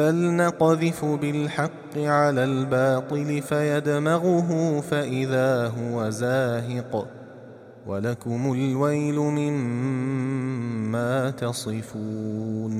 بل نقذف بالحق على الباطل فيدمغه فإذا هو زاهق ولكم الويل مما تصفون